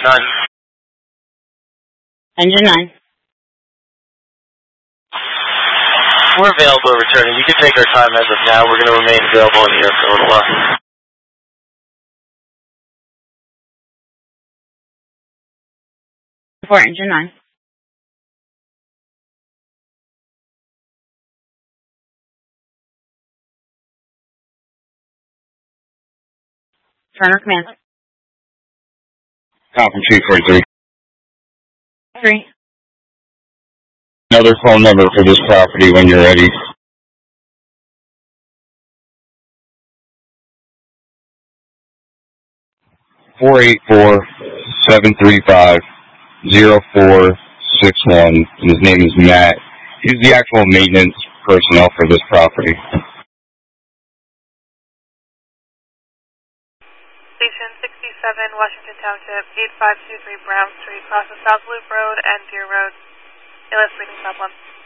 9. Engine 9. We're available returning. You can take our time as of now. We're going to remain available in the air for a little while. For engine 9. Turner command. Conference 243. 3. Another phone number for this property when you're ready. 484-735-0461. His name is Matt. He's the actual maintenance personnel for this property. Station 67, Washington Township, 8523 Brown Street, crosses South Loop Road and Deer Road. ALS reading stop 1.